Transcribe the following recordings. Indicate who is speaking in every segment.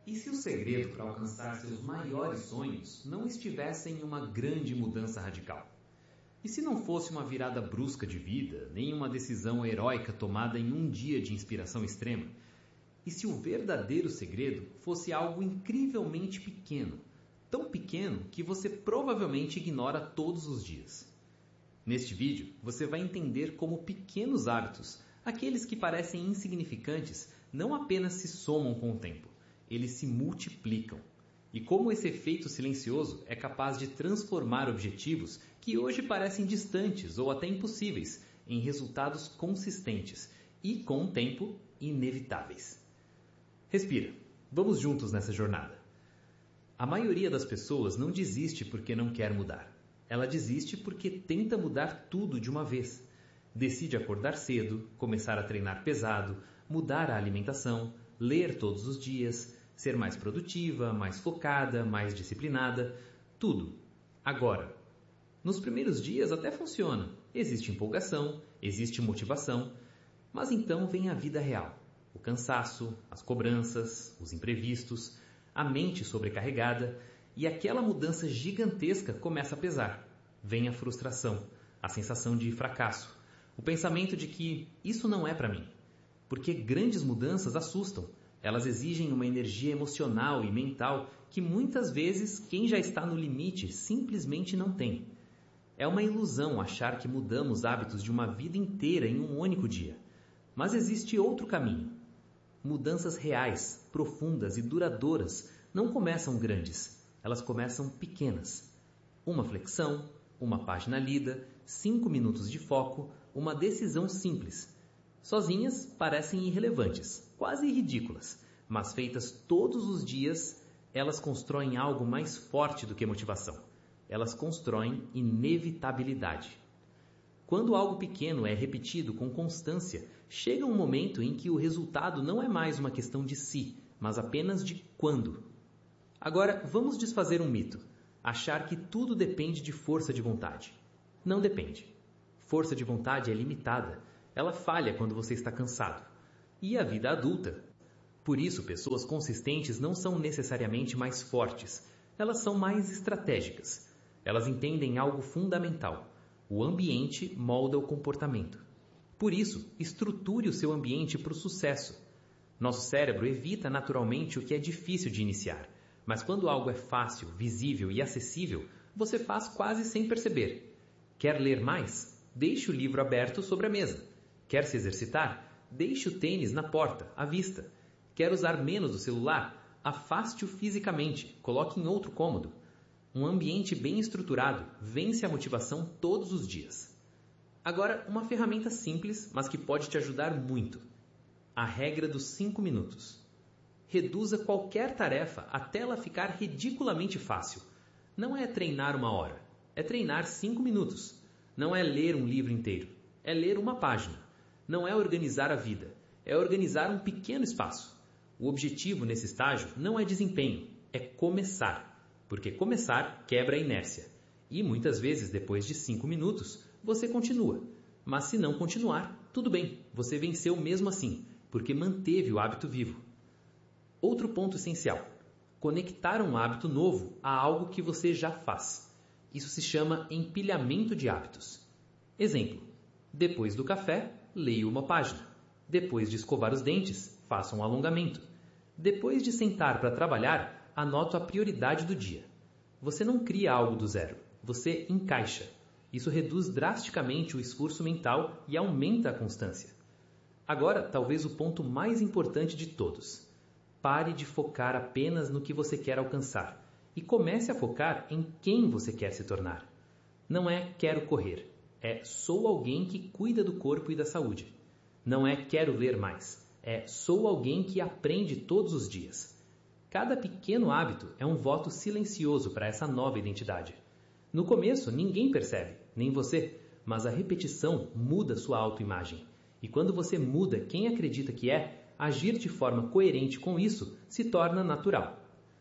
Speaker 1: E se o segredo para alcançar seus maiores sonhos não estivesse em uma grande mudança radical? E se não fosse uma virada brusca de vida, nem uma decisão heróica tomada em um dia de inspiração extrema? E se o verdadeiro segredo fosse algo incrivelmente pequeno, tão pequeno que você provavelmente ignora todos os dias? Neste vídeo, você vai entender como pequenos hábitos, aqueles que parecem insignificantes, não apenas se somam com o tempo, eles se multiplicam. E como esse efeito silencioso é capaz de transformar objetivos que hoje parecem distantes ou até impossíveis em resultados consistentes e, com o tempo, inevitáveis. Respira, vamos juntos nessa jornada. A maioria das pessoas não desiste porque não quer mudar. Ela desiste porque tenta mudar tudo de uma vez. Decide acordar cedo, começar a treinar pesado, mudar a alimentação, ler todos os dias, ser mais produtiva, mais focada, mais disciplinada, tudo. Agora. Nos primeiros dias até funciona. Existe empolgação, existe motivação, mas então vem a vida real. O cansaço, as cobranças, os imprevistos, a mente sobrecarregada e aquela mudança gigantesca começa a pesar. Vem a frustração, a sensação de fracasso, o pensamento de que isso não é para mim. Porque grandes mudanças assustam. Elas exigem uma energia emocional e mental que muitas vezes quem já está no limite simplesmente não tem. É uma ilusão achar que mudamos hábitos de uma vida inteira em um único dia. Mas existe outro caminho. Mudanças reais, profundas e duradouras não começam grandes, elas começam pequenas. Uma flexão, uma página lida, 5 minutos de foco, uma decisão simples. Sozinhas parecem irrelevantes, quase ridículas, mas feitas todos os dias, elas constroem algo mais forte do que motivação. Elas constroem inevitabilidade. Quando algo pequeno é repetido com constância, chega um momento em que o resultado não é mais uma questão de se, mas apenas de quando. Agora, vamos desfazer um mito. Achar que tudo depende de força de vontade. Não depende. Força de vontade é limitada. Ela falha quando você está cansado. E a vida adulta? Por isso, pessoas consistentes não são necessariamente mais fortes. Elas são mais estratégicas. Elas entendem algo fundamental. O ambiente molda o comportamento. Por isso, estruture o seu ambiente para o sucesso. Nosso cérebro evita naturalmente o que é difícil de iniciar. Mas quando algo é fácil, visível e acessível, você faz quase sem perceber. Quer ler mais? Deixe o livro aberto sobre a mesa. Quer se exercitar? Deixe o tênis na porta, à vista. Quer usar menos o celular? Afaste-o fisicamente, coloque em outro cômodo. Um ambiente bem estruturado vence a motivação todos os dias. Agora, uma ferramenta simples, mas que pode te ajudar muito. A regra dos 5 minutos. Reduza qualquer tarefa até ela ficar ridiculamente fácil. Não é treinar 1 hora, é treinar 5 minutos. Não é ler um livro inteiro, é ler uma página. Não é organizar a vida, é organizar um pequeno espaço. O objetivo nesse estágio não é desempenho, é começar. Porque começar quebra a inércia. E muitas vezes, depois de 5 minutos, você continua. Mas se não continuar, tudo bem, você venceu mesmo assim, porque manteve o hábito vivo. Outro ponto essencial: conectar um hábito novo a algo que você já faz. Isso se chama empilhamento de hábitos. Exemplo: depois do café, leia uma página. Depois de escovar os dentes, faça um alongamento. Depois de sentar para trabalhar, anoto a prioridade do dia. Você não cria algo do zero, você encaixa. Isso reduz drasticamente o esforço mental e aumenta a constância. Agora, talvez o ponto mais importante de todos. Pare de focar apenas no que você quer alcançar e comece a focar em quem você quer se tornar. Não é quero correr, é sou alguém que cuida do corpo e da saúde. Não é quero ler mais, é sou alguém que aprende todos os dias. Cada pequeno hábito é um voto silencioso para essa nova identidade. No começo, ninguém percebe, nem você, mas a repetição muda sua autoimagem. E quando você muda quem acredita que é, agir de forma coerente com isso se torna natural.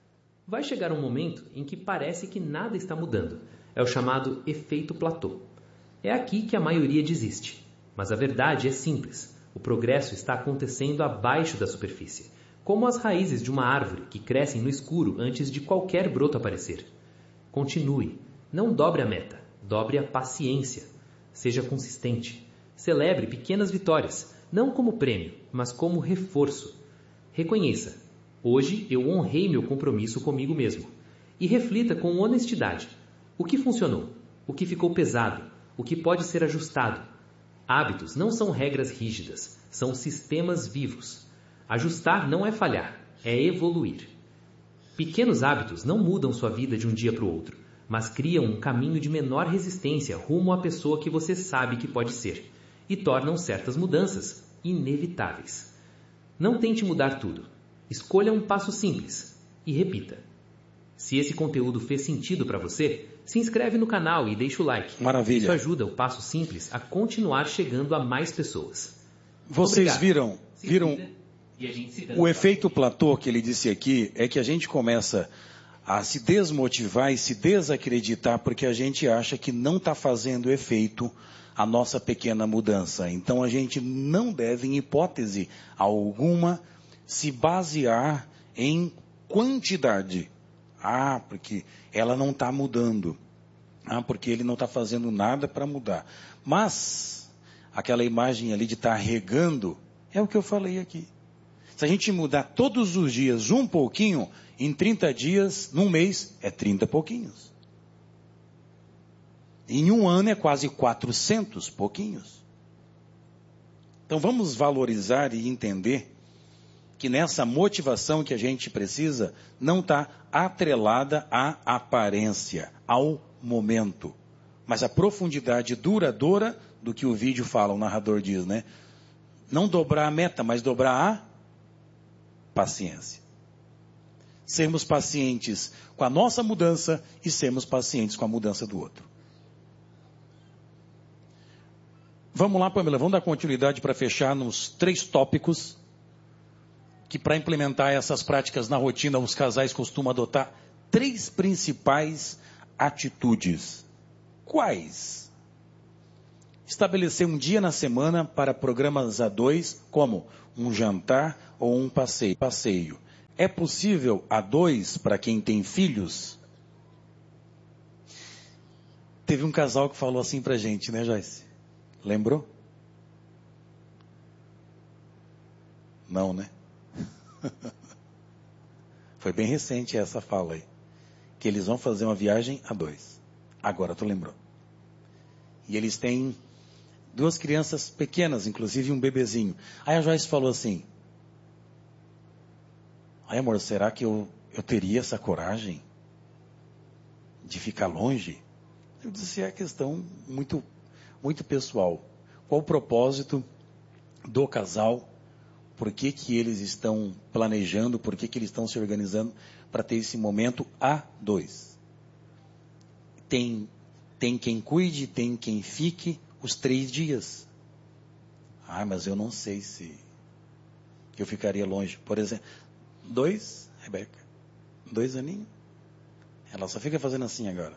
Speaker 1: Vai chegar um momento em que parece que nada está mudando. É o chamado efeito platô. É aqui que a maioria desiste. Mas a verdade é simples. O progresso está acontecendo abaixo da superfície. como as raízes de uma árvore que crescem no escuro antes de qualquer broto aparecer. Continue, não dobre a meta, dobre a paciência. Seja consistente. Celebre pequenas vitórias, não como prêmio, mas como reforço. Reconheça: hoje eu honrei meu compromisso comigo mesmo. E reflita com honestidade: o que funcionou? O que ficou pesado? O que pode ser ajustado? Hábitos não são regras rígidas, são sistemas vivos. Ajustar não é falhar, é evoluir. Pequenos hábitos não mudam sua vida de um dia para o outro, mas criam um caminho de menor resistência rumo à pessoa que você sabe que pode ser, e tornam certas mudanças inevitáveis. Não tente mudar tudo. Escolha um passo simples e repita. Se esse conteúdo fez sentido para você, se inscreve no canal e deixa o like.
Speaker 2: Maravilha.
Speaker 1: Isso ajuda o Passo Simples a continuar chegando a mais pessoas.
Speaker 2: Vocês
Speaker 1: Obrigado.
Speaker 2: viram o efeito platô que ele disse aqui, é que a gente começa a se desmotivar e se desacreditar porque a gente acha que não está fazendo efeito a nossa pequena mudança. Então a gente não deve, em hipótese alguma, se basear em quantidade. Ah, porque ela não está mudando. Ah, porque ele não está fazendo nada para mudar. Mas aquela imagem ali de estar regando é o que eu falei aqui. Se a gente mudar todos os dias um pouquinho, em 30 dias, num mês, é 30 pouquinhos. Em um ano é quase 400 pouquinhos. Então vamos valorizar e entender que nessa motivação que a gente precisa, não está atrelada à aparência, ao momento. Mas a profundidade duradoura do que o vídeo fala, o narrador diz, né? Não dobrar a meta, mas dobrar a paciência. Sermos pacientes com a nossa mudança e sermos pacientes com a mudança do outro. Vamos lá, Pamela, vamos dar continuidade para fechar nos 3 tópicos que para implementar essas práticas na rotina, os casais costumam adotar 3 principais atitudes. Quais? Estabelecer um dia na semana para programas a 2, como um jantar ou um passeio. É possível a 2 para quem tem filhos? Teve um casal que falou assim pra gente, né, Joyce? Lembrou? Não, né? Foi bem recente essa fala aí. Que eles vão fazer uma viagem a 2. Agora tu lembrou. E eles têm 2 crianças pequenas, inclusive um bebezinho. Aí a Joyce falou assim: ai amor, será que eu teria essa coragem de ficar longe? Eu disse, é questão muito, muito pessoal. Qual o propósito do casal? Por que eles estão planejando? Por que eles estão se organizando para ter esse momento a 2? Tem quem cuide, tem quem fique os 3 dias. Ah, mas eu não sei se eu ficaria longe. Por exemplo, 2, Rebeca, 2 aninhos. Ela só fica fazendo assim agora.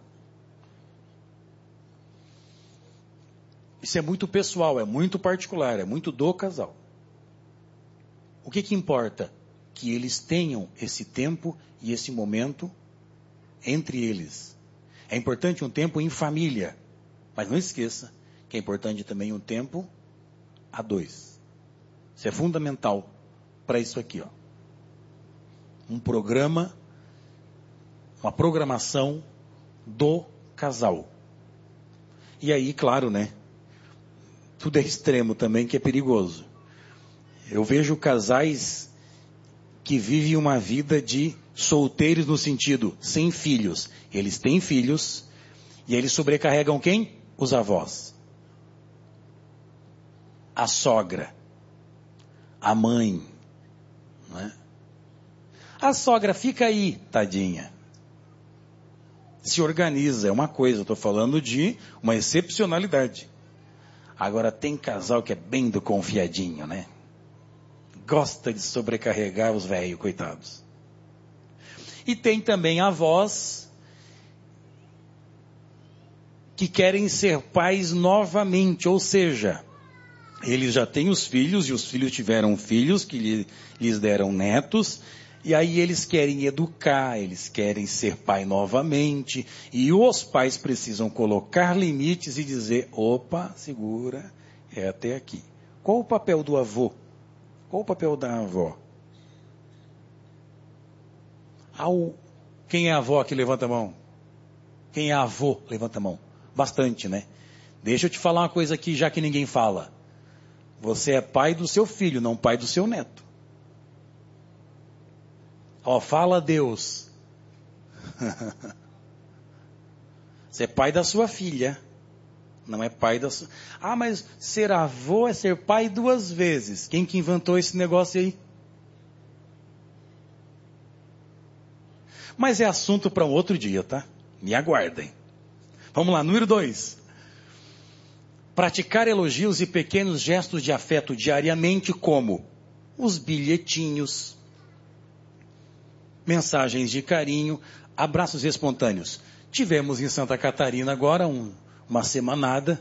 Speaker 2: Isso é muito pessoal, é muito particular, é muito do casal. O que importa? Que eles tenham esse tempo e esse momento entre eles. É importante um tempo em família, mas não esqueça que é importante também um tempo a 2. Isso é fundamental para isso aqui, ó. Um programa, uma programação do casal. E aí, claro, né? Tudo é extremo também, que é perigoso. Eu vejo casais que vivem uma vida de solteiros no sentido, sem filhos. Eles têm filhos e eles sobrecarregam quem? Os avós. A sogra. A mãe. Não é? A sogra fica aí, tadinha. Se organiza, é uma coisa, eu estou falando de uma excepcionalidade. Agora tem casal que é bem do confiadinho, né? Gosta de sobrecarregar os velhos, coitados. E tem também avós que querem ser pais novamente, ou seja, Eles já têm os filhos, e os filhos tiveram filhos que lhes deram netos, e aí eles querem educar, eles querem ser pai novamente, e os pais precisam colocar limites e dizer, opa, segura, é até aqui. Qual o papel do avô? Qual o papel da avó? Quem é a avó aqui? Levanta a mão. Quem é avô? Levanta a mão. Bastante, né? Deixa eu te falar uma coisa aqui, já que ninguém fala. Você é pai do seu filho, não pai do seu neto. Ó, fala Deus. Você é pai da sua filha, não é pai da sua... Ah, mas ser avô é ser pai 2 vezes. Quem que inventou esse negócio aí? Mas é assunto para um outro dia, tá? Me aguardem. Vamos lá, número 2. Praticar elogios e pequenos gestos de afeto diariamente, como os bilhetinhos, mensagens de carinho, abraços espontâneos. Tivemos em Santa Catarina agora uma semanada.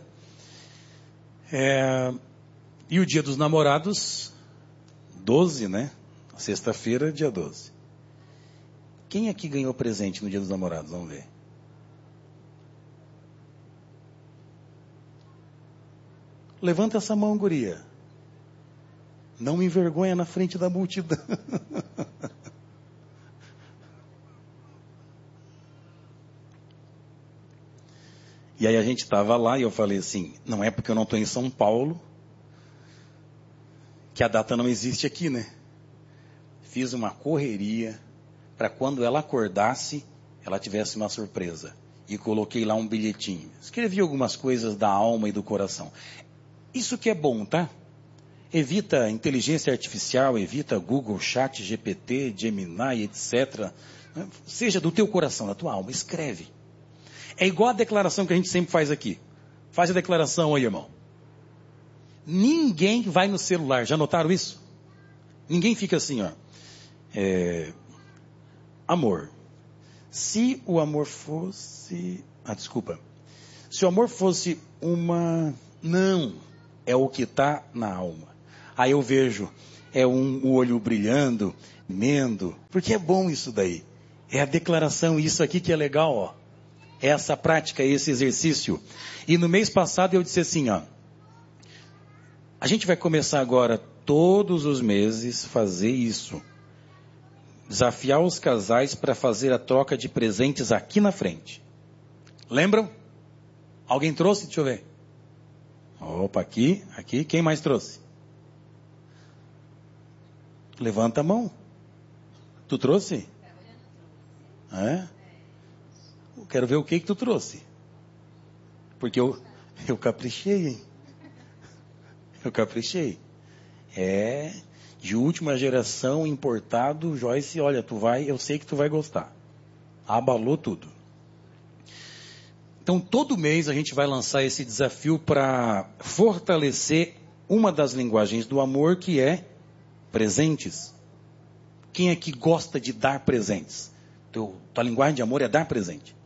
Speaker 2: E o Dia dos Namorados, 12, né? Sexta-feira, dia 12. Quem aqui ganhou presente no Dia dos Namorados? Vamos ver. Levanta essa mão, guria. Não me envergonha na frente da multidão. E aí a gente estava lá e eu falei assim, não é porque eu não estou em São Paulo que a data não existe aqui, né? Fiz uma correria para quando ela acordasse, ela tivesse uma surpresa. E coloquei lá um bilhetinho. Escrevi algumas coisas da alma e do coração. Isso que é bom, tá? Evita inteligência artificial, evita Google, Chat, GPT, Gemini, etc. Seja do teu coração, da tua alma. Escreve. É igual a declaração que a gente sempre faz aqui. Faz a declaração aí, irmão. Ninguém vai no celular. Já notaram isso? Ninguém fica assim, ó. Amor. Se o amor fosse... desculpa. Se o amor fosse uma... Não. É o que está na alma. Aí eu vejo, o olho brilhando, mendo, porque é bom isso daí. É a declaração, isso aqui que é legal, ó. Essa prática, esse exercício. E no mês passado eu disse assim, ó. A gente vai começar agora, todos os meses, fazer isso. Desafiar os casais para fazer a troca de presentes aqui na frente. Lembram? Alguém trouxe? Deixa eu ver. Opa, aqui. Quem mais trouxe? Levanta a mão. Tu trouxe? É? Eu quero ver o que tu trouxe. Porque eu caprichei, hein? Eu caprichei. De última geração, importado, Joyce, olha, eu sei que tu vai gostar. Abalou tudo. Então, todo mês a gente vai lançar esse desafio para fortalecer uma das linguagens do amor, que é presentes. Quem é que gosta de dar presentes? Tua linguagem de amor é dar presente.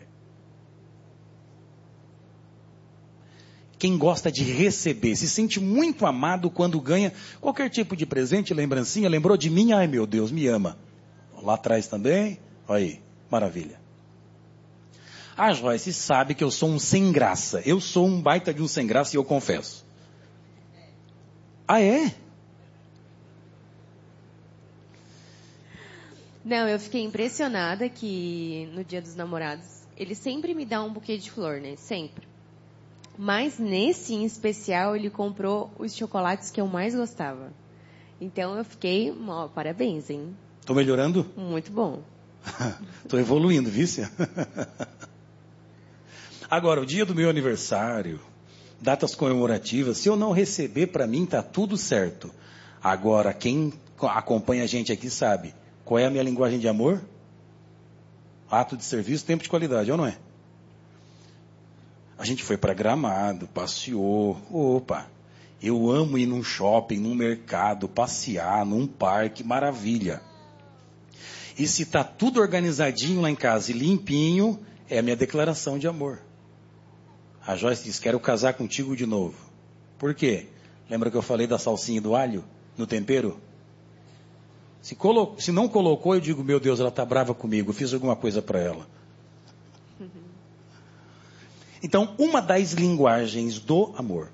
Speaker 2: Quem gosta de receber, se sente muito amado quando ganha qualquer tipo de presente, lembrancinha, lembrou de mim? Ai, meu Deus, me ama. Lá atrás também, olha aí, maravilha. A Joyce sabe que eu sou um sem graça. Eu sou um baita de um sem graça e eu confesso. Ah, é?
Speaker 3: Não, eu fiquei impressionada que no Dia dos Namorados, ele sempre me dá um buquê de flor, né? Sempre. Mas nesse em especial, ele comprou os chocolates que eu mais gostava. Então eu fiquei, parabéns, hein?
Speaker 2: Tô melhorando?
Speaker 3: Muito bom.
Speaker 2: Tô evoluindo, vice? Agora, o dia do meu aniversário, datas comemorativas, se eu não receber, para mim tá tudo certo. Agora, quem acompanha a gente aqui sabe, qual é a minha linguagem de amor? Ato de serviço, tempo de qualidade, ou não é? A gente foi para Gramado, passeou. Opa, eu amo ir num shopping, num mercado, passear, num parque, maravilha. E se tá tudo organizadinho lá em casa e limpinho, é a minha declaração de amor. A Joyce diz, quero casar contigo de novo. Por quê? Lembra que eu falei da salsinha e do alho no tempero? Se não colocou, eu digo, meu Deus, ela está brava comigo, eu fiz alguma coisa para ela. Então, uma das linguagens do amor,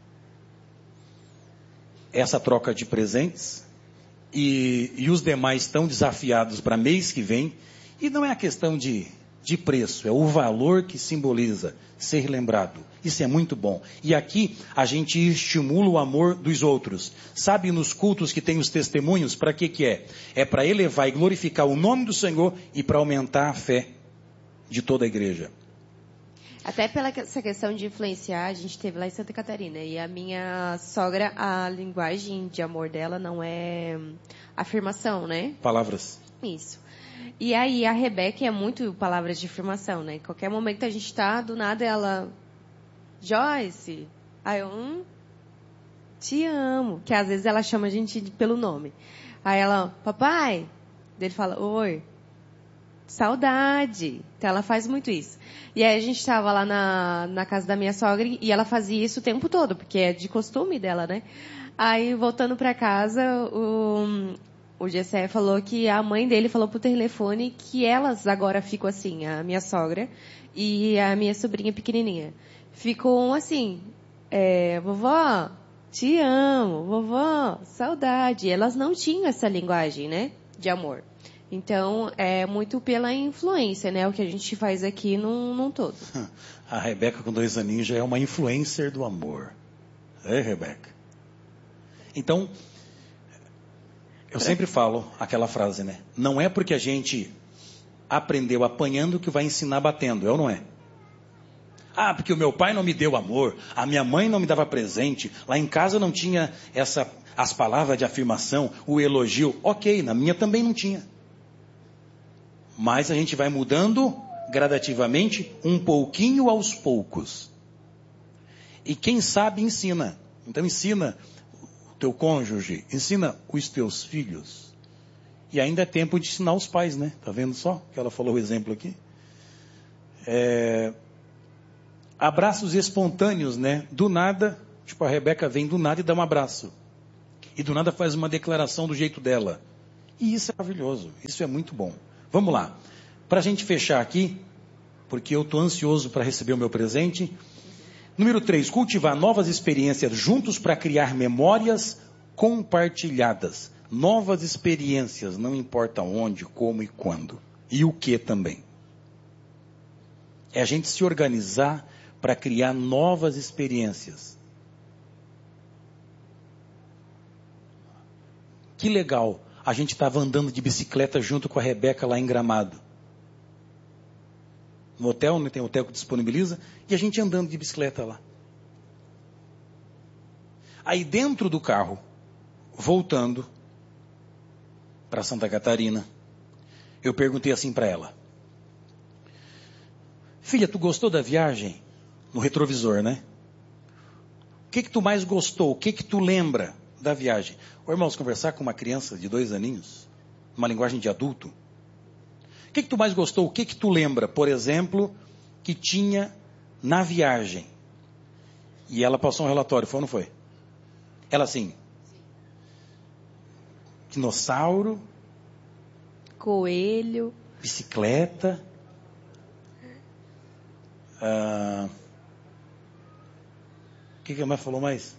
Speaker 2: essa troca de presentes, e os demais estão desafiados para mês que vem, e não é a questão de preço, é o valor que simboliza ser lembrado. Isso é muito bom. E aqui a gente estimula o amor dos outros. Sabe, nos cultos que tem os testemunhos, para que é? É para elevar e glorificar o nome do Senhor e para aumentar a fé de toda a igreja.
Speaker 3: Até pela essa questão de influenciar, a gente teve lá em Santa Catarina. E a minha sogra, a linguagem de amor dela não é afirmação, né?
Speaker 2: Palavras.
Speaker 3: Isso. E aí a Rebeca é muito palavras de afirmação, né? Qualquer momento a gente tá, do nada ela... Joyce. Aí eu... te amo. Que às vezes ela chama a gente pelo nome. Aí ela... papai. Daí ele fala... oi. Saudade. Então ela faz muito isso. E aí a gente estava lá na casa da minha sogra e ela fazia isso o tempo todo, porque é de costume dela, né? Aí voltando para casa, o Gessé falou que a mãe dele falou pro telefone que elas agora ficam assim, a minha sogra e a minha sobrinha pequenininha. Ficam assim, vovó, te amo, vovó, saudade. Elas não tinham essa linguagem, né, de amor. Então, é muito pela influência, né? O que a gente faz aqui num todo.
Speaker 2: A Rebeca, com 2 aninhos, já é uma influencer do amor. É, Rebeca? Então, eu sempre falo aquela frase, né? Não é porque a gente aprendeu apanhando que vai ensinar batendo, é ou não é? Ah, porque o meu pai não me deu amor, a minha mãe não me dava presente, lá em casa não tinha as palavras de afirmação, o elogio. Ok, na minha também não tinha. Mas a gente vai mudando gradativamente, um pouquinho aos poucos. E quem sabe ensina. Então ensina o teu cônjuge, ensina os teus filhos. E ainda é tempo de ensinar os pais, né? Tá vendo só? Que ela falou o exemplo aqui. Abraços espontâneos, né? Do nada, tipo a Rebeca vem do nada e dá um abraço. E do nada faz uma declaração do jeito dela. E isso é maravilhoso, isso é muito bom. Vamos lá. Para a gente fechar aqui, porque eu estou ansioso para receber o meu presente. Número 3, cultivar novas experiências juntos para criar memórias compartilhadas. Novas experiências, não importa onde, como e quando. E o que também. É a gente se organizar para criar novas experiências. Que legal. A gente estava andando de bicicleta junto com a Rebeca lá em Gramado. No hotel, né, tem hotel que disponibiliza, e a gente andando de bicicleta lá. Aí dentro do carro, voltando para Santa Catarina, eu perguntei assim para ela. Filha, tu gostou da viagem? No retrovisor, né? O que tu mais gostou? O que tu lembra da viagem? Ô, irmãos, conversar com uma criança de 2 aninhos, uma linguagem de adulto. O que tu mais gostou? O que tu lembra, por exemplo, que tinha na viagem? E ela passou um relatório, foi ou não foi? Ela assim, dinossauro,
Speaker 3: coelho,
Speaker 2: bicicleta, o que a mãe falou mais?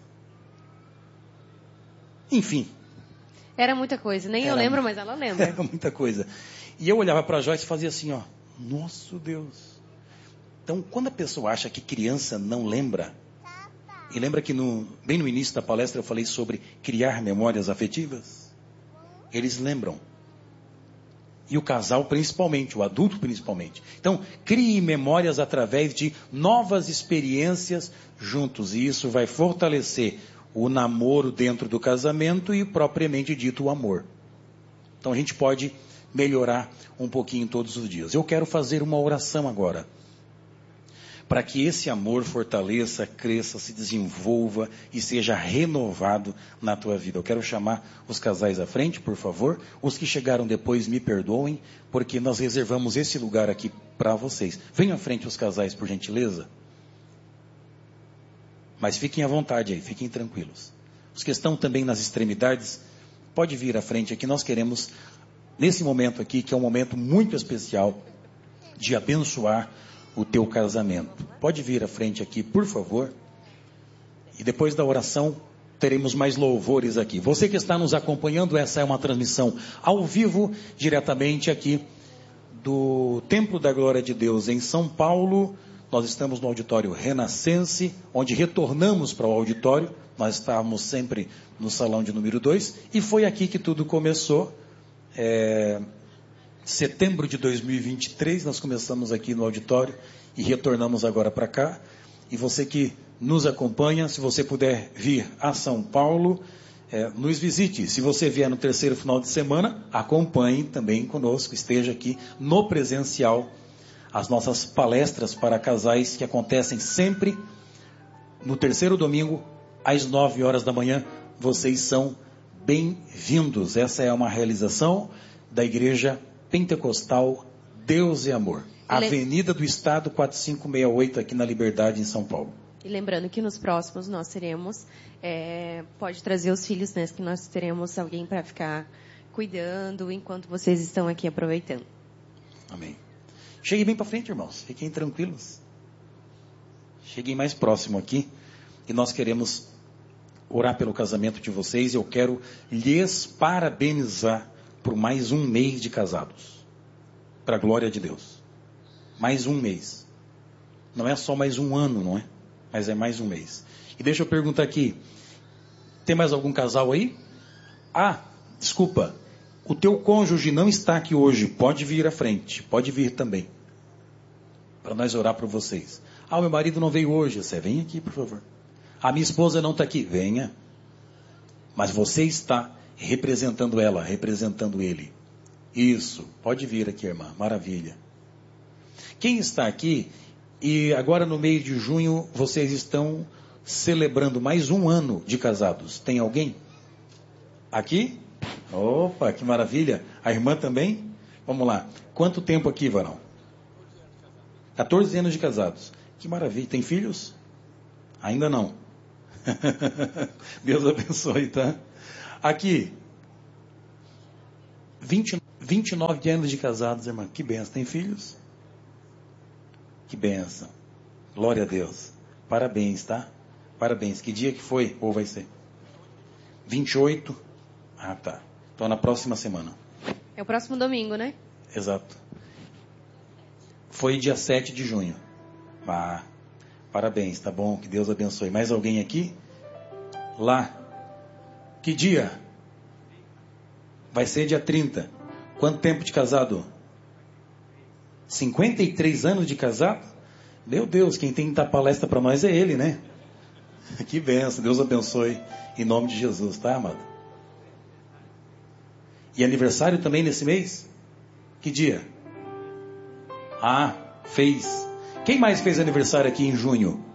Speaker 2: Enfim.
Speaker 3: Era muita coisa, nem eu lembro, mas ela lembra.
Speaker 2: Era muita coisa. E eu olhava para a Joyce e fazia assim, ó, nosso Deus. Então, quando a pessoa acha que criança não lembra, e lembra que bem no início da palestra eu falei sobre criar memórias afetivas? Eles lembram. E o casal principalmente, o adulto principalmente. Então, crie memórias através de novas experiências juntos. E isso vai fortalecer o namoro dentro do casamento e propriamente dito o amor. Então a gente pode melhorar um pouquinho todos os dias. Eu quero fazer uma oração agora. Para que esse amor fortaleça, cresça, se desenvolva e seja renovado na tua vida. Eu quero chamar os casais à frente, por favor. Os que chegaram depois me perdoem, porque nós reservamos esse lugar aqui para vocês. Venham à frente os casais, por gentileza. Mas fiquem à vontade aí, fiquem tranquilos. Os que estão também nas extremidades, pode vir à frente aqui. Nós queremos, nesse momento aqui, que é um momento muito especial, de abençoar o teu casamento. Pode vir à frente aqui, por favor. E depois da oração, teremos mais louvores aqui. Você que está nos acompanhando, essa é uma transmissão ao vivo, diretamente aqui do Templo da Glória de Deus em São Paulo. Nós estamos no auditório Renascense, onde retornamos para o auditório. Nós estávamos sempre no salão de número 2, e foi aqui que tudo começou. Setembro de 2023, nós começamos aqui no auditório e retornamos agora para cá. E você que nos acompanha, se você puder vir a São Paulo, nos visite. Se você vier no terceiro final de semana, acompanhe também conosco, esteja aqui no presencial. As nossas palestras para casais que acontecem sempre no terceiro domingo, às 9 horas da manhã. Vocês são bem-vindos. Essa é uma realização da Igreja Pentecostal Deus e Amor. Avenida do Estado 4568, aqui na Liberdade, em São Paulo.
Speaker 3: E lembrando que nos próximos nós teremos, pode trazer os filhos, né? Que nós teremos alguém para ficar cuidando enquanto vocês estão aqui aproveitando.
Speaker 2: Amém. Cheguem bem para frente, irmãos. Fiquem tranquilos. Cheguem mais próximo aqui. E nós queremos orar pelo casamento de vocês. Eu quero lhes parabenizar por mais um mês de casados. Para a glória de Deus. Mais um mês. Não é só mais um ano, não é? Mas é mais um mês. E deixa eu perguntar aqui. Tem mais algum casal aí? Desculpa. O teu cônjuge não está aqui hoje. Pode vir à frente. Pode vir também. Para nós orar por vocês. O meu marido não veio hoje. Você vem aqui, por favor. A minha esposa não está aqui. Venha. Mas você está representando ela, representando ele. Isso. Pode vir aqui, irmã. Maravilha. Quem está aqui e agora no mês de junho vocês estão celebrando mais um ano de casados? Tem alguém? Aqui? Opa, que maravilha. A irmã também? Vamos lá. Quanto tempo aqui, varão? 14 anos de casados. Que maravilha. Tem filhos? Ainda não. Deus abençoe, tá? Aqui. 29 anos de casados, irmã. Que benção. Tem filhos? Que benção. Glória a Deus. Parabéns, tá? Parabéns. Que dia que foi? Ou vai ser? 28? Tá. Então na próxima semana.
Speaker 3: É o próximo domingo, né?
Speaker 2: Exato. Foi dia 7 de junho. Parabéns, tá bom? Que Deus abençoe. Mais alguém aqui? Lá. Que dia? Vai ser dia 30. Quanto tempo de casado? 53 anos de casado? Meu Deus, quem tem que dar palestra para nós é ele, né? Que benção, Deus abençoe. Em nome de Jesus, tá, amado? E aniversário também nesse mês? Que dia? Fez. Quem mais fez aniversário aqui em junho?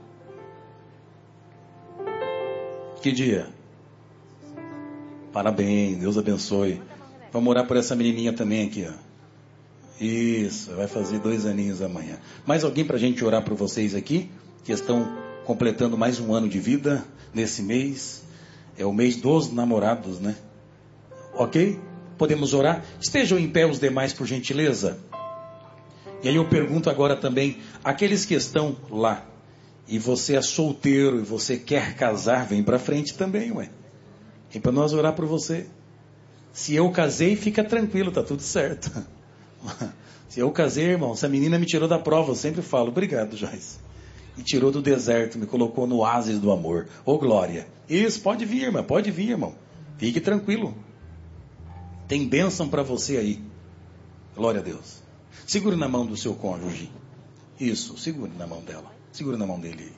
Speaker 2: Que dia? Parabéns, Deus abençoe. Vamos orar por essa menininha também aqui, ó. Isso, vai fazer 2 aninhos amanhã. Mais alguém para a gente orar por vocês aqui, que estão completando mais um ano de vida nesse mês. É o mês dos namorados, né? Ok? Podemos orar? Estejam em pé os demais, por gentileza. E aí eu pergunto agora também, aqueles que estão lá, e você é solteiro, e você quer casar, vem para frente também, ué. Vem para nós orar por você. Se eu casei, fica tranquilo, tá tudo certo. Se eu casei, irmão, essa menina me tirou da prova, eu sempre falo, obrigado, Joyce. Me tirou do deserto, me colocou no oásis do amor. Ô, glória. Isso, pode vir, irmão. Fique tranquilo. Tem bênção para você aí. Glória a Deus. Segure na mão do seu cônjuge. Isso, segure na mão dela. Segure na mão dele.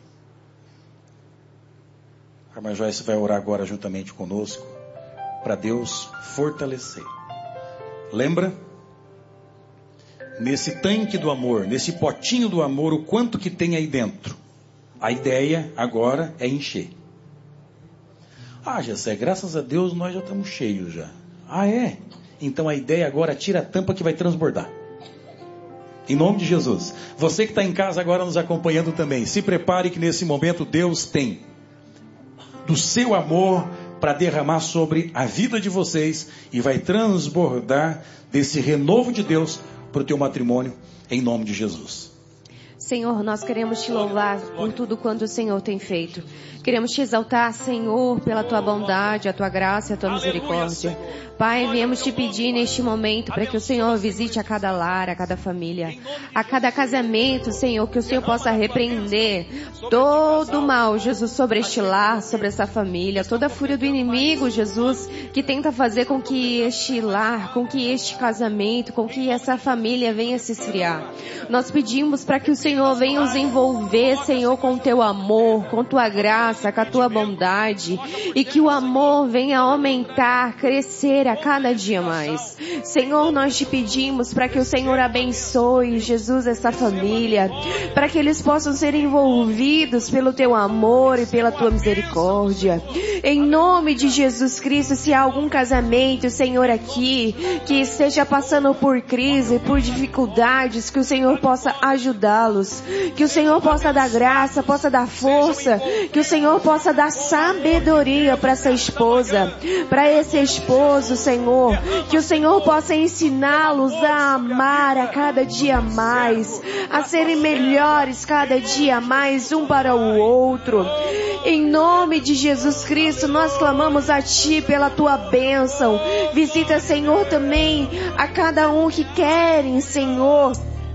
Speaker 2: A irmã Joyce vai orar agora juntamente conosco, para Deus fortalecer. Lembra? Nesse tanque do amor, nesse potinho do amor, o quanto que tem aí dentro. A ideia agora é encher. Jessé, graças a Deus nós já estamos cheios já. É? Então a ideia agora, tira a tampa que vai transbordar. Em nome de Jesus. Você que está em casa agora nos acompanhando também, se prepare que nesse momento Deus tem do seu amor para derramar sobre a vida de vocês e vai transbordar desse renovo de Deus para o teu matrimônio, em nome de Jesus.
Speaker 3: Senhor, nós queremos te louvar por tudo quanto o Senhor tem feito. Queremos te exaltar, Senhor, pela tua bondade, a tua graça e a tua misericórdia. Pai, viemos te pedir neste momento para que o Senhor visite a cada lar, a cada família, a cada casamento, Senhor, que o Senhor possa repreender todo o mal, Jesus, sobre este lar, sobre essa família, toda a fúria do inimigo, Jesus, que tenta fazer com que este lar, com que este casamento, com que essa família venha se esfriar. Nós pedimos para que o Senhor venha os envolver, Senhor, com o teu amor, com tua graça, com a tua bondade, e que o amor venha aumentar, crescer a cada dia mais. Senhor, nós te pedimos para que o Senhor abençoe, Jesus, essa família, para que eles possam ser envolvidos pelo teu amor e pela tua misericórdia. Em nome de Jesus Cristo, se há algum casamento, Senhor, aqui, que esteja passando por crise, por dificuldades, que o Senhor possa ajudá-los, que o Senhor possa dar graça, possa dar força, que o Senhor possa dar sabedoria para essa esposa, para esse esposo, Senhor, que o Senhor possa ensiná-los a amar a cada dia mais, a serem melhores cada dia mais um para o outro. Em nome de Jesus Cristo, nós clamamos a Ti pela Tua bênção. Visita, Senhor, também a cada um que querem, Senhor,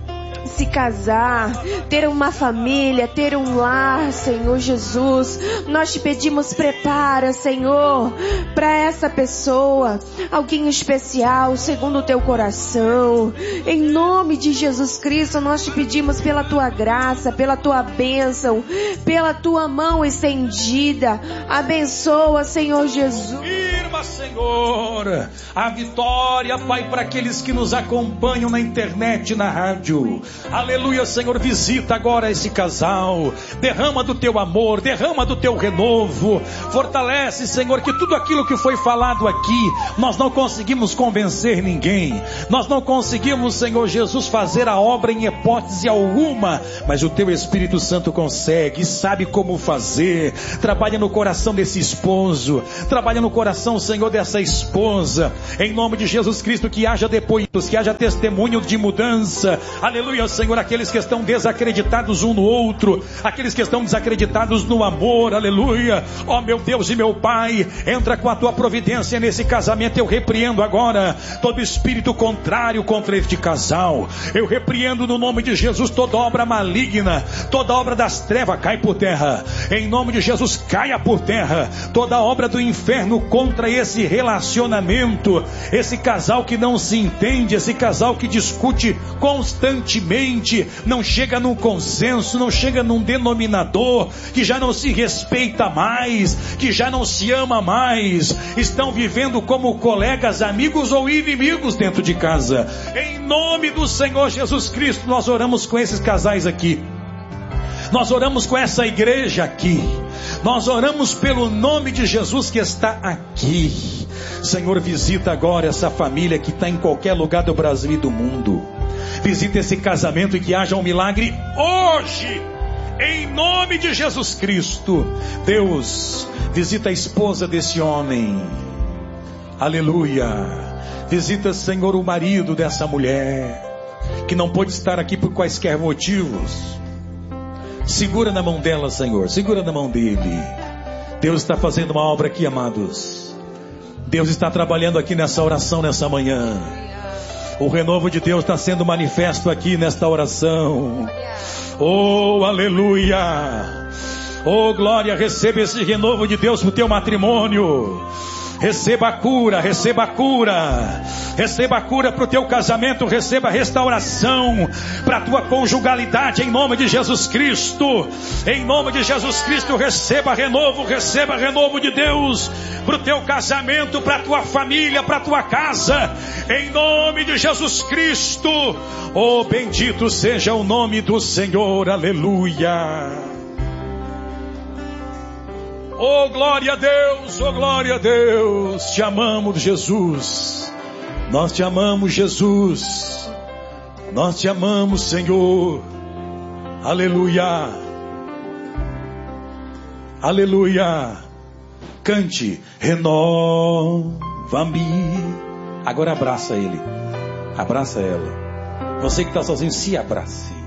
Speaker 3: se casar, ter uma família, ter um lar, Senhor Jesus. Nós te pedimos, prepara, Senhor, para essa pessoa, alguém especial, segundo o teu coração. Em nome de Jesus Cristo, nós te pedimos pela tua graça, pela tua bênção, pela tua mão estendida. Abençoa, Senhor Jesus.
Speaker 2: Firma, Senhor, a vitória, Pai, para aqueles que nos acompanham na internet, na rádio. Aleluia, Senhor, visita agora esse casal, derrama do teu amor, derrama do teu renovo, fortalece, Senhor, que tudo aquilo que foi falado aqui, nós não conseguimos convencer ninguém, nós não conseguimos, Senhor Jesus, fazer a obra em hipótese alguma, mas o teu Espírito Santo consegue, sabe como fazer. Trabalha no coração desse esposo, trabalha no coração, Senhor, dessa esposa, em nome de Jesus Cristo, que haja depoimentos, que haja testemunho de mudança. Aleluia, Senhor, aqueles que estão desacreditados um no outro, aqueles que estão desacreditados no amor, aleluia. Ó meu Deus e meu Pai, entra com a tua providência nesse casamento. Eu repreendo agora todo espírito contrário contra este casal. Eu repreendo no nome de Jesus toda obra maligna, toda obra das trevas cai por terra. Em nome de Jesus, caia por terra toda obra do inferno contra esse relacionamento, esse casal que não se entende, esse casal que discute constantemente, não chega num consenso, não chega num denominador, que já não se respeita mais, que já não se ama mais, estão vivendo como colegas, amigos ou inimigos dentro de casa. Em nome do Senhor Jesus Cristo, nós oramos com esses casais aqui, nós oramos com essa igreja aqui, nós oramos pelo nome de Jesus que está aqui. Senhor, visita agora essa família que está em qualquer lugar do Brasil e do mundo. Visita esse casamento e que haja um milagre hoje, em nome de Jesus Cristo. Deus, visita a esposa desse homem, aleluia. Visita, Senhor, o marido dessa mulher, que não pôde estar aqui por quaisquer motivos. Segura na mão dela, Senhor, segura na mão dele. Deus está fazendo uma obra aqui, amados. Deus está trabalhando aqui nessa oração, nessa manhã. O renovo de Deus está sendo manifesto aqui nesta oração. Oh, aleluia. Oh, glória, receba esse renovo de Deus para o teu matrimônio. Receba a cura, receba a cura. Receba a cura para o teu casamento, receba a restauração para a tua conjugalidade, em nome de Jesus Cristo. Em nome de Jesus Cristo, receba renovo de Deus para o teu casamento, para a tua família, para a tua casa, em nome de Jesus Cristo. Oh, bendito seja o nome do Senhor, aleluia. Oh, glória a Deus, oh, glória a Deus. Te amamos, Jesus. Nós te amamos, Jesus. Nós te amamos, Senhor. Aleluia. Aleluia. Cante, renova-me. Agora abraça ele, abraça ela. Você que está sozinho, se abrace.